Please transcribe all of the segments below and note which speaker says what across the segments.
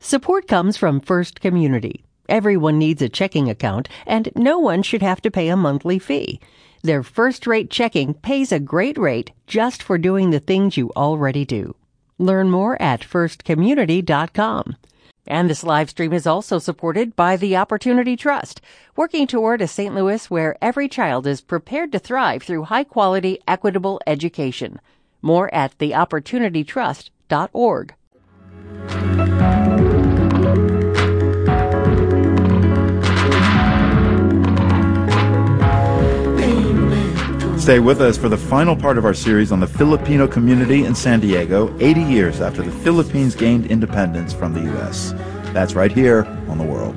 Speaker 1: Support comes from First Community. Everyone needs a checking account, and no one should have to pay a monthly fee. Their first-rate checking pays a great rate just for doing the things you already do. Learn more at firstcommunity.com. And this live stream is also supported by the Opportunity Trust, working toward a St. Louis where every child is prepared to thrive through high-quality, equitable education. More at theopportunitytrust.org.
Speaker 2: Stay with us for the final part of our series on the Filipino community in San Diego, 80 years after the Philippines gained independence from the U.S. That's right here on The World.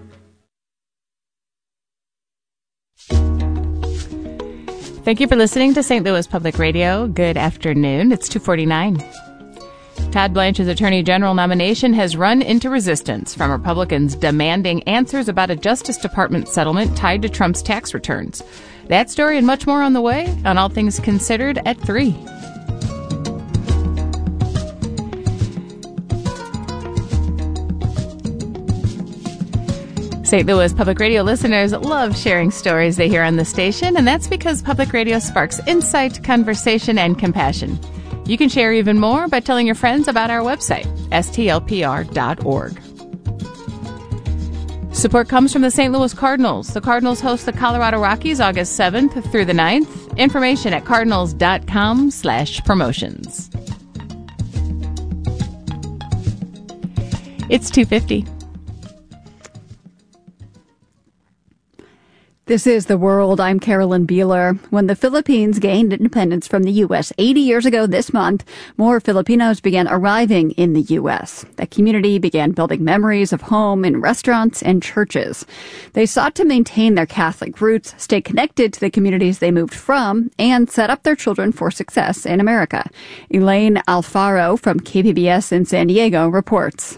Speaker 3: Thank you for listening to St. Louis Public Radio. Good afternoon. It's 2:49. Todd Blanche's Attorney General nomination has run into resistance from Republicans demanding answers about a Justice Department settlement tied to Trump's tax returns. That story and much more on the way on All Things Considered at 3. St. Louis Public Radio listeners love sharing stories they hear on the station, and that's because public radio sparks insight, conversation, and compassion. You can share even more by telling your friends about our website, stlpr.org. Support comes from the St. Louis Cardinals. The Cardinals host the Colorado Rockies August 7th through the 9th. Information at cardinals.com/promotions. It's 2:50.
Speaker 4: This is The World. I'm Carolyn Beeler. When the Philippines gained independence from the U.S. 80 years ago this month, more Filipinos began arriving in the U.S. The community began building memories of home in restaurants and churches. They sought to maintain their Catholic roots, stay connected to the communities they moved from, and set up their children for success in America. Elaine Alfaro from KPBS in San Diego reports.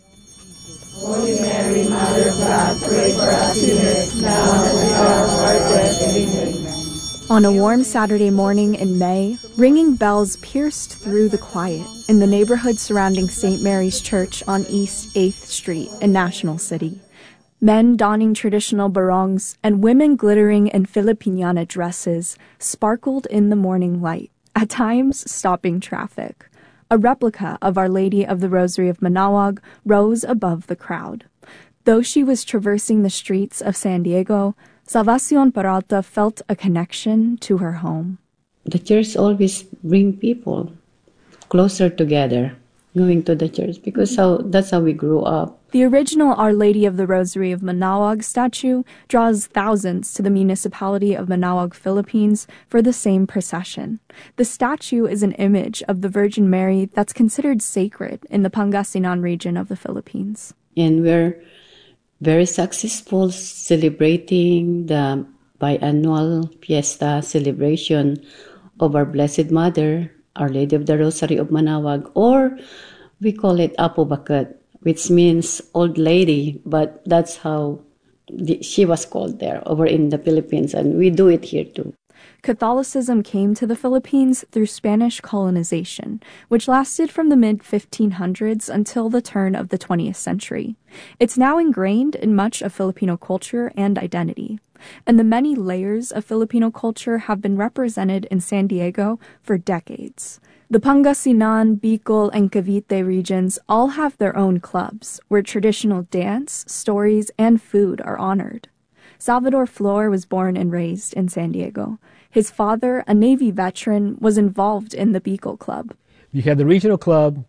Speaker 5: Holy Mary, Mother of God, pray for us sinners, now and at the hour of our death. Amen.
Speaker 6: On a warm Saturday morning in May, ringing bells pierced through the quiet in the neighborhood surrounding St. Mary's Church on East 8th Street in National City. Men donning traditional barongs and women glittering in Filipiniana dresses sparkled in the morning light, at times stopping traffic. A replica of Our Lady of the Rosary of Manaoag rose above the crowd. Though she was traversing the streets of San Diego, Salvacion Peralta felt a connection to her home.
Speaker 7: The church always bring people closer together, going to the church, because that's how we grew up.
Speaker 6: The original Our Lady of the Rosary of Manaoag statue draws thousands to the municipality of Manaoag, Philippines, for the same procession. The statue is an image of the Virgin Mary that's considered sacred in the Pangasinan region of the Philippines.
Speaker 7: And we're very successful celebrating the biannual fiesta celebration of our Blessed Mother, Our Lady of the Rosary of Manaoag, or we call it Apo Bakat, which means old lady, but that's how she was called there over in the Philippines, and we do it here too.
Speaker 6: Catholicism came to the Philippines through Spanish colonization, which lasted from the mid-1500s until the turn of the 20th century. It's now ingrained in much of Filipino culture and identity, and the many layers of Filipino culture have been represented in San Diego for decades. The Pangasinan, Bicol, and Cavite regions all have their own clubs, where traditional dance, stories, and food are honored. Salvador Flor was born and raised in San Diego. His father, a Navy veteran, was involved in the Bicol Club.
Speaker 8: You had the regional club,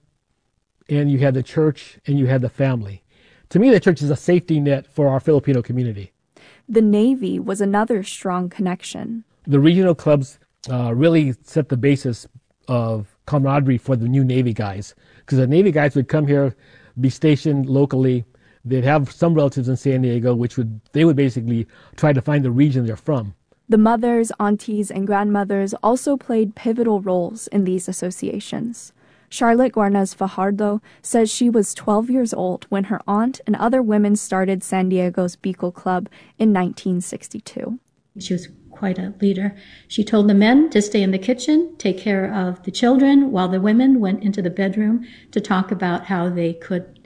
Speaker 8: and you had the church, and you had the family. To me, the church is a safety net for our Filipino community.
Speaker 6: The Navy was another strong connection.
Speaker 8: The regional clubs really set the basis of camaraderie for the new Navy guys, because the Navy guys would come here, be stationed locally. They'd have some relatives in San Diego, they would basically try to find the region they're from.
Speaker 6: The mothers, aunties, and grandmothers also played pivotal roles in these associations. Charlotte Guarnaz Fajardo says she was 12 years old when her aunt and other women started San Diego's Bicol Club in 1962.
Speaker 9: She was quite a leader. She told the men to stay in the kitchen, take care of the children, while the women went into the bedroom to talk about how they could